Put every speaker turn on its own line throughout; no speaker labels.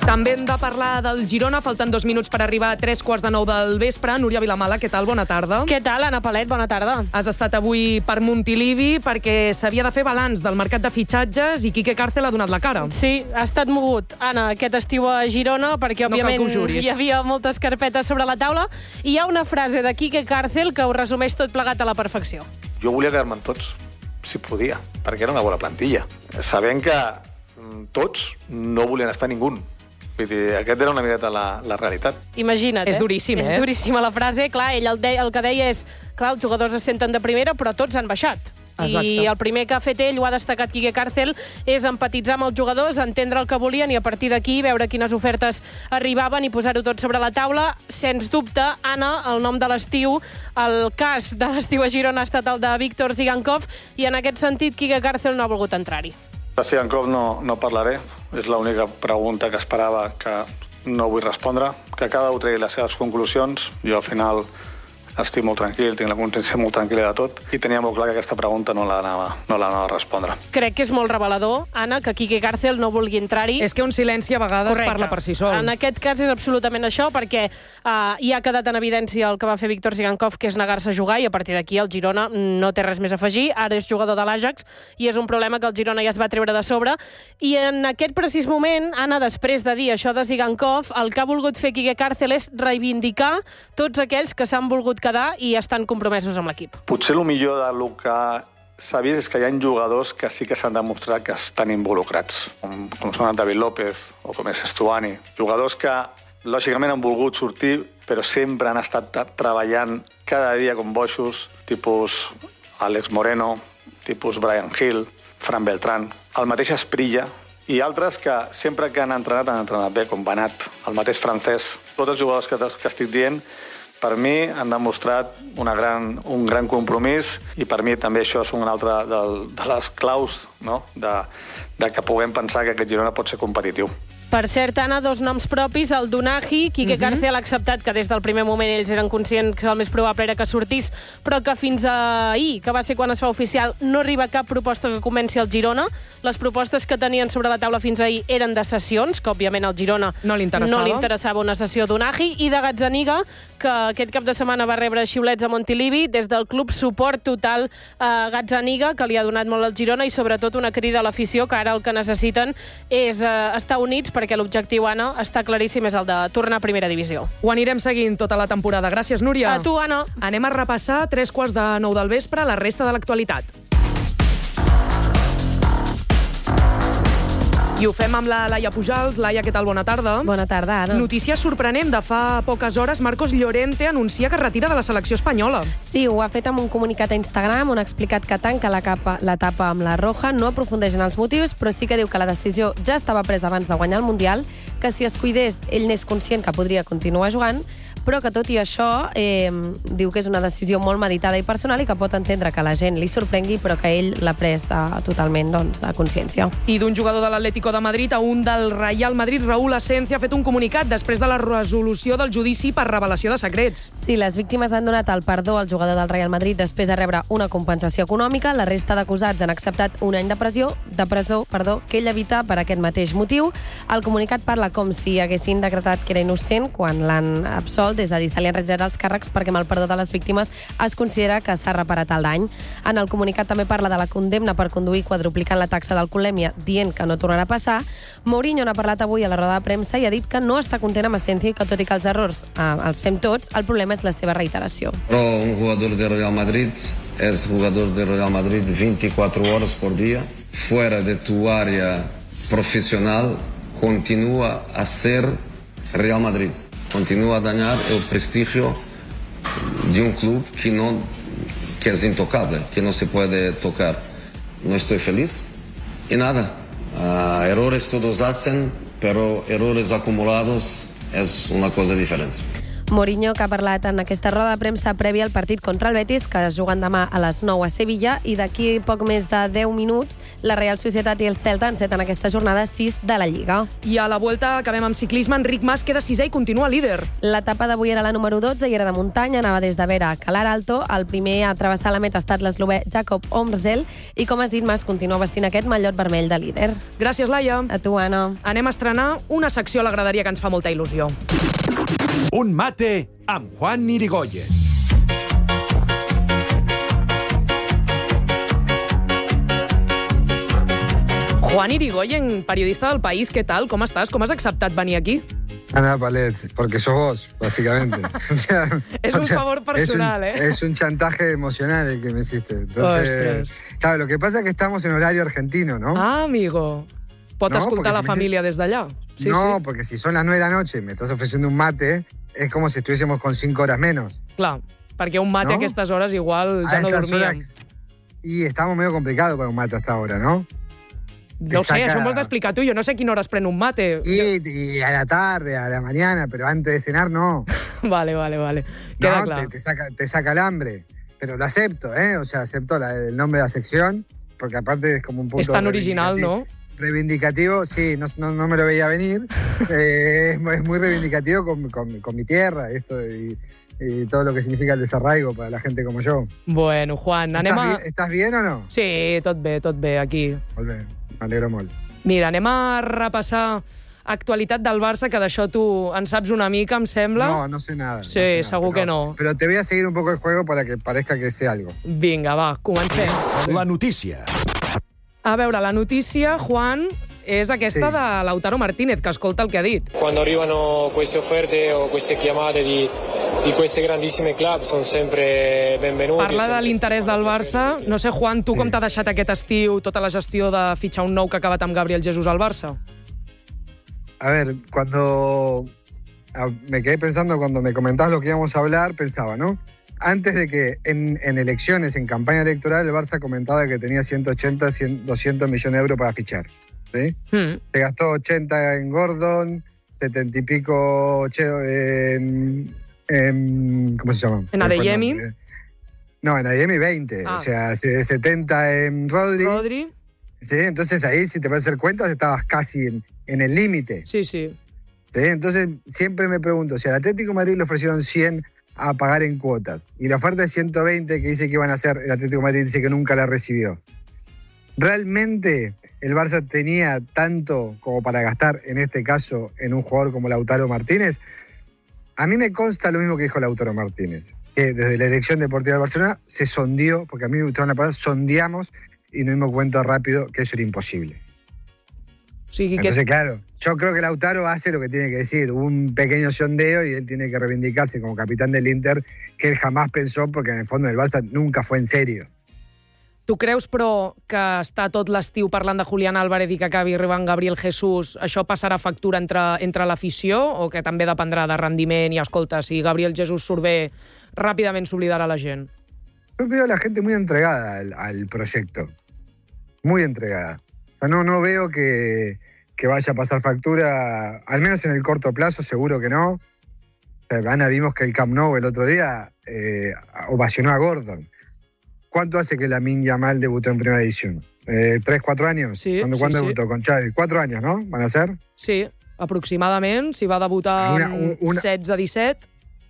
També hem de parlar del Girona. Falten 2 minuts per arribar a 3:15 del vespre. Núria Vilamala, què tal? Bona tarda.
Què tal, Anna Palet? Bona tarda.
Has estat avui per Montilivi perquè s'havia de fer balanç del mercat de fitxatges i Quique Cárcel ha donat la cara.
Sí, ha estat mogut, Anna, aquest estiu a Girona, perquè, òbviament, hi havia moltes carpetes sobre la taula, i hi ha una frase de Quique Cárcel que ho resumeix tot plegat a la perfecció.
Jo volia quedar-me amb tots, si podia, perquè era una bona plantilla. Sabent que tots no volien estar ningú. Vull dir, aquest era una miqueta la realitat.
Imagina't,
És duríssim,
És duríssima la frase. Clar, ell el que deia és, clar, els jugadors es senten de primera, però tots han baixat.
Exacte.
I el primer que ha fet ell, ho ha destacat Quique Cárcel, és empatitzar amb els jugadors, entendre el que volien i a partir d'aquí veure quines ofertes arribaven i posar-ho tot sobre la taula. Sens dubte, Anna, el nom de l'estiu, el cas de l'estiu a Girona ha estat el de Víctor Zigankov i en aquest sentit Quique Cárcel no ha volgut entrar-hi.
De Zigankov no parlaré, és l'única pregunta que esperava que no vull respondre, que cada un tregui les seves conclusions. Jo al final estic molt tranquil, tinc la consciència molt tranquil·la de tot i tenia molt clar que aquesta pregunta no l'anava a respondre.
Crec que és molt revelador, Anna, que Quique Cárcel no vulgui entrar-hi.
És que un silenci a vegades parla per si sol.
En aquest cas és absolutament això, perquè hi ha quedat en evidència el que va fer Víctor Zigankov, que és negar-se a jugar, i a partir d'aquí el Girona no té res més a afegir. Ara és jugador de l'Ajax i és un problema que el Girona ja es va treure de sobre. I en aquest precís moment, Anna, després de dir això de Zigankov, el que ha volgut fer Quique Cárcel és reivindicar tots aquells que s'han volgut quedar i estan compromesos amb l'equip.
Potser el millor del que s'ha vist és que hi ha jugadors que sí que s'han demostrat que estan involucrats, com són el David López o com és Estuani. Jugadors que, lògicament, han volgut sortir, però sempre han estat treballant cada dia com boixos, tipus Alex Moreno, tipus Brian Hill, Fran Beltrán, el mateix Esprilla, i altres que sempre que han entrenat bé, com Banat, el mateix francès. Tots els jugadors que estic dient, per mi han demostrat un gran compromís i per mi també això és una altra de les claus, no? de que puguem pensar que aquest Girona pot ser competitiu.
Per cert, Anna, 2 noms propis, el d'Unahi. Quique Cárcel ha acceptat que des del primer moment ells eren conscients que el més probable era que sortís, però que fins ahir, que va ser quan es fa oficial, no arriba cap proposta que comenci al Girona. Les propostes que tenien sobre la taula fins ahir eren de cessions, que òbviament al Girona
no li
interessava una cessió d'Unahi, i de Gazzaniga, que aquest cap de setmana va rebre xiulets a Montilivi. Des del club, suport total a Gazzaniga, que li ha donat molt al Girona, i sobretot una crida a l'afició, que ara el que necessiten és estar units, perquè l'objectiu, Anna, està claríssim, és el de tornar a primera divisió.
Ho anirem seguint tota la temporada. Gràcies, Núria.
A tu, Anna.
Anem a repassar a 3:15 del vespre la resta de l'actualitat. I ho fem amb la Laia Pujals. Laia, què tal? Bona tarda.
Bona tarda, Anna.
Notícia sorprenent de fa poques hores. Marcos Llorente anuncia que es retira de la selecció espanyola.
Sí, ho ha fet amb un comunicat a Instagram on ha explicat que tanca l'etapa amb la Roja, no aprofundeix en els motius, però sí que diu que la decisió ja estava presa abans de guanyar el Mundial, que si es cuidés ell n'és conscient que podria continuar jugant, però que tot i això diu que és una decisió molt meditada i personal i que pot entendre que la gent li sorprengui, però que ell l'ha pres totalment a consciència.
I d'un jugador de l'Atlético de Madrid a un del Real Madrid, Raúl Asencio ha fet un comunicat després de la resolució del judici per revelació de secrets.
Sí, les víctimes han donat el perdó al jugador del Real Madrid després de rebre una compensació econòmica. La resta d'acusats han acceptat un any de presó, que ell evita per aquest mateix motiu. El comunicat parla com si haguessin decretat que era innocent quan l'han absolt, és a dir, se li han retirat els càrrecs perquè amb el perdó de les víctimes es considera que s'ha reparat el dany. En el comunicat també parla de la condemna per conduir quadruplicant la taxa d'alcoholèmia, dient que no tornarà a passar. Mourinho n'ha parlat avui a la roda de premsa i ha dit que no està content amb Asencio i que tot i que els errors els fem tots, el problema és la seva reiteració.
Però un jugador de Real Madrid és jugador de Real Madrid 24 horas por día, fuera de tu área profesional, continúa a ser Real Madrid. Continúa a dañar el prestigio de un club que es intocable, que no se puede tocar. No estoy feliz y nada. Errores todos hacen, pero errores acumulados es una cosa diferente.
Mourinho, que ha parlat en aquesta roda de premsa prèvia al partit contra el Betis, que es juguen demà a les 9 a Sevilla, i d'aquí poc més de 10 minuts la Real Societat i el Celta enceten aquesta jornada 6 de la Lliga.
I a la Vuelta acabem amb ciclisme. Enric Mas queda sisè i continua líder.
L'etapa d'avui era la número 12 i era de muntanya, anava des de Vera a Calar Alto. El primer a travessar la meta ha estat l'eslovè Jakob Omrsel i, com has dit, Mas continua vestint aquest mallot vermell de líder.
Gràcies, Laia.
A tu, Anna.
Anem a estrenar una secció a la graderia que ens fa molta il·lusió.
Un mate amb Juan Irigoyen.
Juan Irigoyen, periodista del País, ¿qué tal? ¿Cómo estás? ¿Cómo has acceptat venir aquí?
Ana Palet, porque sos vos, básicamente.
Es un favor personal,
Es un chantaje emocional el que me hiciste. Entonces, claro, lo que pasa es que estamos en horario argentino, ¿no?
Ah, amigo. Pot escoltar la família des d'allà. Sí,
no, porque si son las 9 de la noche y me estás ofreciendo un mate, es como si estuviésemos con 5 horas menos.
Clar, perquè un mate a aquestes hores igual ja no dormíem.
Y estamos medio complicados para un mate hasta ahora, ¿no?
No sé, això m'ho has d'explicar tu. Jo no sé a quina hora es pren un mate.
Y a la tarde, a la mañana, pero antes de cenar no.
Vale. Queda clar.
Te saca el hambre. Pero lo acepto, ¿eh? O sea, acepto el nombre de la sección, porque aparte es como un punto...
Es tan original, ¿no?
Reivindicativo, sí, no me lo veía venir. Es muy reivindicativo con mi tierra, esto y todo lo que significa el desarraigo para la gente como yo.
Bueno, Juan, anem a...
¿Estás bien o no?
Sí, tot bé, aquí.
Molt bé, m'alegro molt.
Mira, anem a repassar actualitat del Barça, que d'això tu en saps una mica, em sembla.
No sé nada.
Sí,
no sé
segur que no.
Pero te voy a seguir un poco el juego para que parezca que sé algo.
Vinga, va, comencem.
La notícia.
A veure, la notícia, Juan, és aquesta de Lautaro Martínez, que escolta el que ha dit.
Quando arrivano queste offerte o queste chiamate di queste grandissime club sono sempre benvenuti.
Parla de l'interès del Barça. No sé, Juan, tu com t'ha deixat aquest estiu tota la gestió de fitxar un nou que ha acabat amb Gabriel Jesús al Barça?
A ver, me quedé pensando cuando me comentabas lo que íbamos a hablar, pensaba, ¿no? Antes de que en elecciones, en campaña electoral, el Barça comentaba que tenía 180, 200 millones de euros para fichar. ¿Sí? Se gastó 80 en Gordon, 70 y pico ¿cómo se llama?
En Adeyemi.
No, en Adeyemi 20. O sea, 70 en Rodri. Sí, entonces ahí, si te puedes hacer cuentas, estabas casi en el límite.
Sí.
Entonces, siempre me pregunto, si al Atlético de Madrid le ofrecieron 100 a pagar en cuotas, y la oferta de 120 que dice que iban a hacer, el Atlético de Madrid dice que nunca la recibió. ¿Realmente el Barça tenía tanto como para gastar, en este caso, en un jugador como Lautaro Martínez? A mí me consta lo mismo que dijo Lautaro Martínez, que desde la elección deportiva de Barcelona se sondeó, porque a mí me gustaba la palabra, sondeamos, y nos dimos cuenta rápido que eso era imposible.
Sí,
entonces, claro, yo creo que Lautaro hace lo que tiene que decir, un pequeño sondeo, y él tiene que reivindicarse como capitán del Inter, que él jamás pensó, porque en el fondo del Barça nunca fue en serio.
Tu creus, però, que està tot l'estiu parlant de Julián Álvarez i que acabi arribant Gabriel Jesús, això passarà factura entre l'afició, o que també dependrà de rendiment i, escolta, si Gabriel Jesús surt bé, ràpidament s'oblidarà la gent?
Yo veo a la gente muy entregada al proyecto, muy entregada. O sea, no veo que vaya a pasar factura, al menos en el corto plazo, seguro que no. O sea, Ana, vimos que el Camp Nou el otro día ovacionó a Gordon. ¿Cuánto hace que Lamine Yamal debutó en primera división? ¿3, 4 años?
Sí,
¿Cuándo debutó? Con Xavi. 4 años, ¿no? ¿Van a ser?
Sí, aproximadament. Si va debutar en 16-17.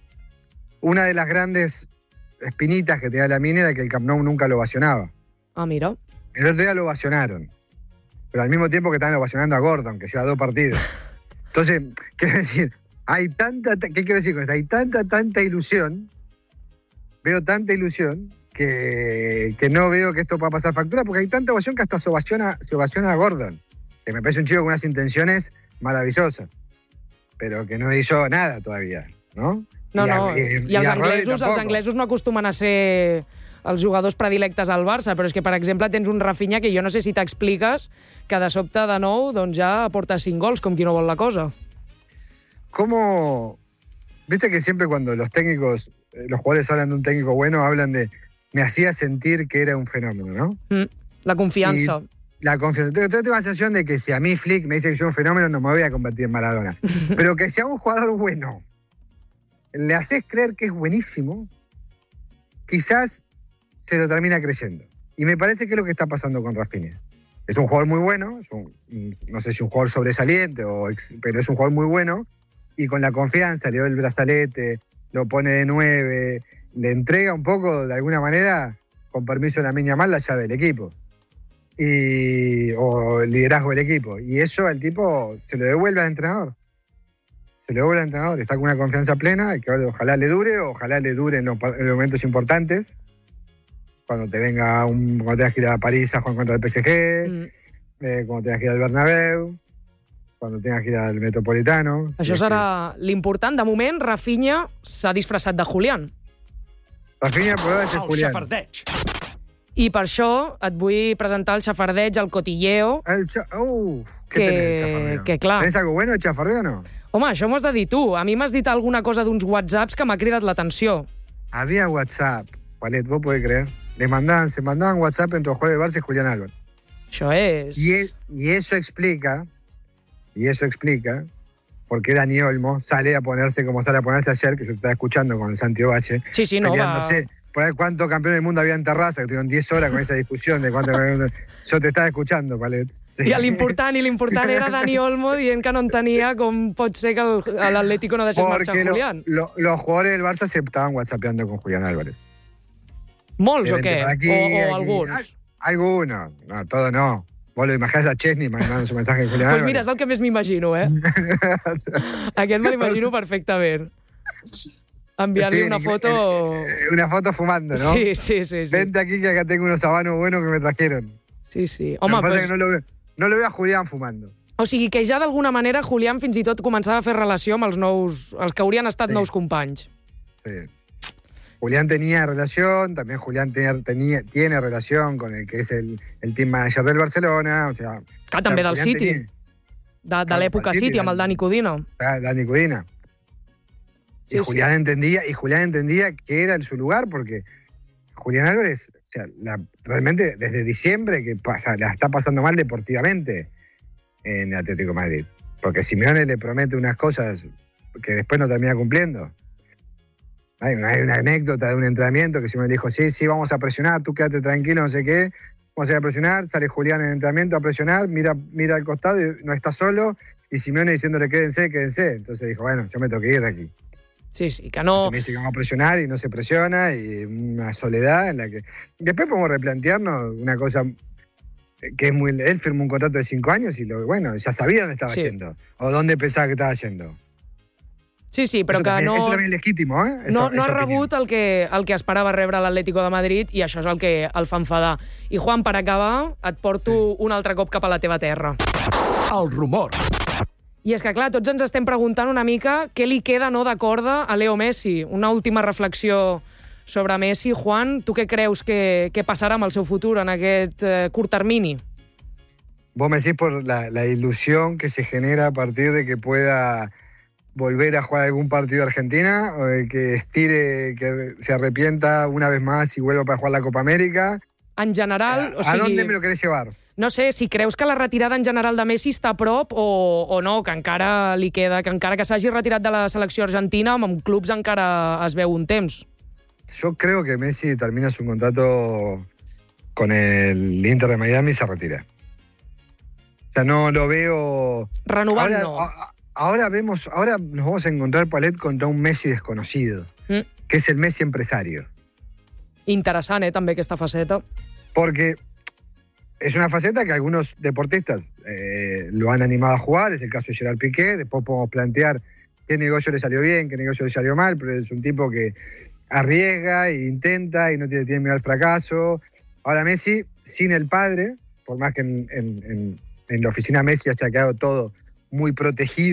Una de las grandes espinitas que tenía Lamine era que el Camp Nou nunca lo ovacionaba.
Ah, mira.
El otro día lo ovacionaron. Pero al mismo tiempo que estaban ovacionando a Gordon, que lleva 2 partidos. Entonces, quiero decir, ¿qué quiero decir con esto? Hay tanta ilusión, veo tanta ilusión, que no veo que esto pueda pasar factura, porque hay tanta ovación que hasta se ovaciona a Gordon, que me parece un chico con unas intenciones maravillosas, pero que no hizo nada todavía, ¿no?
No. I els anglesos no acostumen a ser els jugadors predilectes al Barça, però és que, per exemple, tens un Rafinha que jo no sé si t'expliques que de sobte, de nou, doncs ja aporta 5 gols, com qui no vol la cosa.
¿Cómo? Viste que siempre cuando los técnicos, los jugadores hablan de un técnico bueno, hablan de me hacía sentir que era un fenómeno, ¿no?
La confianza.
La confianza. Tengo la sensación de que si a mí Flick me dice que soy un fenómeno, no me voy a convertir en Maradona. Pero que sea un jugador bueno, le haces creer que es buenísimo, quizás se lo termina creyendo. Y me parece que es lo que está pasando con Rafinha. Es un jugador muy bueno, no sé si un jugador sobresaliente, pero es un jugador muy bueno, y con la confianza le da el brazalete, lo pone de 9, le entrega un poco, de alguna manera, con permiso de Lamine Yamal, la llave del equipo. O el liderazgo del equipo. Y eso al tipo se lo devuelve al entrenador. Está con una confianza plena, que ojalá le dure en los momentos importantes. Cuando tengas que ir a París a jugar contra el PSG, cuando tengas que ir al Bernabéu, cuando tengas que ir al Metropolitano.
Això serà l'important. De moment, Rafinha s'ha disfressat de Julián.
Rafinha, però és
El
Julián.
xafardeig.
I per això et vull presentar el xafardeig, el cotilleo,
¿Qué tenés, chafardeo?
que clar.
¿Tenés algo bueno de chafardeo o no?
Home, això m'ho has de dir tu. A mi m'has dit alguna cosa d'uns WhatsApps que m'ha cridat l'atenció.
Había WhatsApp, Palet, vos podés creer. Se mandaban WhatsApp entre los jugadores del Barça y Julián Álvarez.
Això és...
Y eso explica por qué Dani Olmo sale a ponerse como sale a ponerse ayer, que se estaba escuchando con el Santiago Valle.
Sí, no,
peleándose por ver cuántos campeones del mundo había en Terraza, que tuvieron 10 horas con esa discusión de cuántos campeones. Yo te estaba escuchando, Palet. Sí.
I l'important era Dani Olmo dient que no entenia com pot ser que l'Atlético no deixés marxar Julián.
Los jugadores del Barça se estaban whatsappeando con Julián Álvarez.
Molts o què? O alguns?
Algunos. No, todo no. Vos lo imaginás a Chesney mandando su mensaje a Julián
Pues
Álvarez.
mira, és el que més m'imagino, Aquest me l'imagino perfectament. Enviar-li una foto...
Una foto fumando, ¿no?
Sí.
Vente aquí que acá tengo unos habanos buenos que me trajeron.
Sí. Home,
pues... no lo veo a Julián fumando.
O sigui que ja d'alguna manera Julián fins i tot començava a fer relació amb els que haurien estat nous companys.
Sí. Julián tenía relación, también Julián tiene relación con el que es el team manager del Barcelona, o sea...
Que també del City, de l'època City, amb el Dani Cudina.
Dani Cudina. Y Julián entendía que era su lugar, porque Julián Álvarez, o sea, realmente desde diciembre que la está pasando mal deportivamente en el Atlético de Madrid. Porque Simeone le promete unas cosas que después no termina cumpliendo. Hay una anécdota de un entrenamiento que Simeone dijo, sí, vamos a presionar, tú quédate tranquilo, no sé qué, vamos a ir a presionar, sale Julián en el entrenamiento a presionar, mira al costado y no está solo, y Simeone diciéndole quédense. Entonces dijo, bueno, yo me tengo que ir de aquí.
Sí, que no...
Me dice que vamos a presionar y no se presiona, y una soledad en la que... Después podemos replantearnos una cosa que es muy... Él firmó un contrato de 5 años y ya sabía dónde estaba yendo, o dónde pensaba que estaba yendo.
Sí, però que no...
Eso también es legítimo,
No ha rebut el que esperava rebre l'Atlético de Madrid, i això és el que el fa enfadar. I Juan, per acabar, et porto un altre cop cap a la teva terra.
El rumor.
I és que, clar, tots ens estem preguntant una mica què li queda no de corda a Leo Messi. Una última reflexió sobre Messi. Juan, tu què creus que passarà amb el seu futur en aquest curt termini?
Vos me decís por la ilusión que se genera a partir de que pueda volver a jugar algún partido de Argentina, o de que estire, que se arrepienta una vez más y vuelva para jugar la Copa América.
En general...
¿A dónde me lo querés llevar?
No sé, si creus que la retirada en general de Messi està a prop o no, que encara li queda, que encara que s'hagi retirat de la selecció argentina, amb clubs encara es veu un temps.
Yo creo que Messi termina su contrato con el Inter de Miami y se retira. O sea, no lo veo...
Renovant no.
Ahora nos vamos a encontrar, Palet, contra un Messi desconocido, que es el Messi empresario.
Interessant, també, aquesta faceta.
Porque es una faceta que algunos deportistas lo han animado a jugar, es el caso de Gerard Piqué. Después podemos plantear qué negocio le salió bien, qué negocio le salió mal, pero es un tipo que arriesga e intenta y no tiene miedo al fracaso. Ahora Messi, sin el padre, por más que en la oficina Messi haya quedado todo muy protegido,